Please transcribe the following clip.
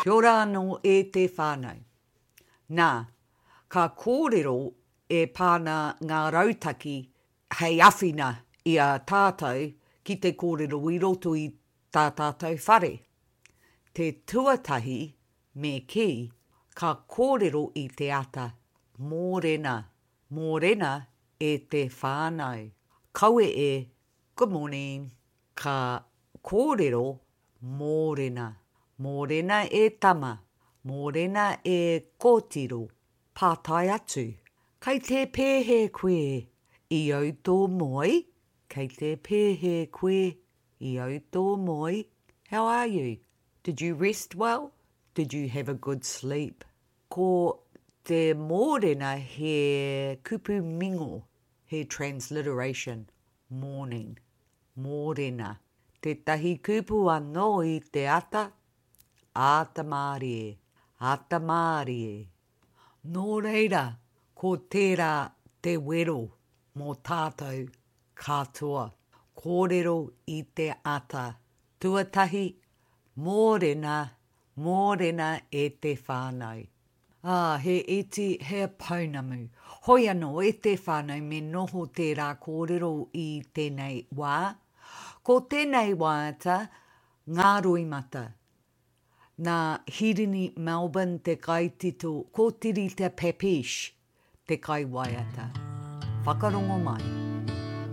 Kia ora anō e te whānau. Nā, ka kōrero e pāna ngā rautaki hei awhina i a tātou ki te kōrero i roto i tā tātou whare. Te tuatahi me ki, ka kōrero i te ata mōrena. Mōrena e te whānau. Kaue e, good morning, ka kōrero mōrena. Mōrena e tama. Mōrena e kōtiro. Pātai atu. Kei te pēhe koe i au tō moi. Kei te pēhe koe i au tō moi. How are you? Did you rest well? Did you have a good sleep? Ko te mōrena he kupu mingo, he transliteration, morning, mōrena. Te tahi kupu anō i te ata, ātamārie, ātamārie. Nō reira, ko tērā te wero mō tātou katoa. Kōrero i te ata, tuatahi, mōrena, mōrena e te whānau. He iti, he paunamu. Hoi anō e te whānau me noho tērā kōrero i tēnei wā. Ko tēnei wāata, ngā roimata. Nā hirini Melbourne te kaitito, ko tirita Papish, te kai waiata. Whakarongo mai.